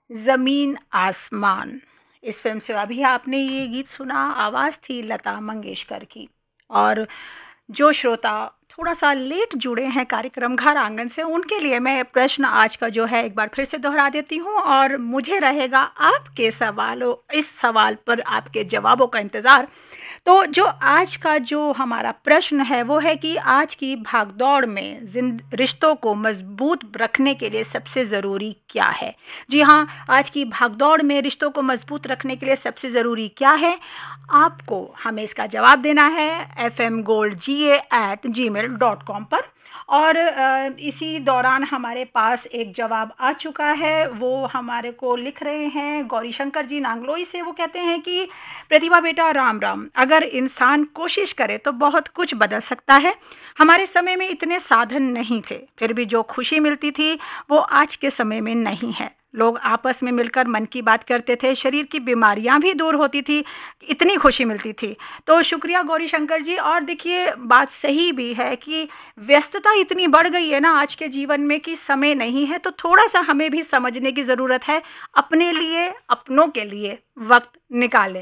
ज़मीन आसमान। इस फिल्म से अभी आपने ये गीत सुना, आवाज़ थी लता मंगेशकर की। और जो श्रोता थोड़ा सा लेट जुड़े हैं कार्यक्रम घर आंगन से, उनके लिए मैं प्रश्न आज का जो है एक बार फिर से दोहरा देती हूँ, और मुझे रहेगा आपके सवालों, इस सवाल पर आपके जवाबों का इंतज़ार। तो जो आज का जो हमारा प्रश्न है वो है कि आज की भागदौड़ में रिश्तों को मजबूत रखने के लिए सबसे ज़रूरी क्या है। जी हाँ, आज की भागदौड़ में रिश्तों को मजबूत रखने के लिए सबसे ज़रूरी क्या है, आपको हमें इसका जवाब देना है fmgoldga@gmail.com पर। और इसी दौरान हमारे पास एक जवाब आ चुका है, वो हमारे को लिख रहे हैं गौरी शंकर जी नांगलोई से। वो कहते हैं कि प्रतिभा बेटा राम राम, अगर इंसान कोशिश करे तो बहुत कुछ बदल सकता है। हमारे समय में इतने साधन नहीं थे, फिर भी जो खुशी मिलती थी वो आज के समय में नहीं है। लोग आपस में मिलकर मन की बात करते थे, शरीर की बीमारियां भी दूर होती थी, इतनी खुशी मिलती थी। तो शुक्रिया गौरी शंकर जी। और देखिए, बात सही भी है कि व्यस्तता इतनी बढ़ गई है ना आज के जीवन में कि समय नहीं है, तो थोड़ा सा हमें भी समझने की ज़रूरत है, अपने लिए, अपनों के लिए वक्त निकालें।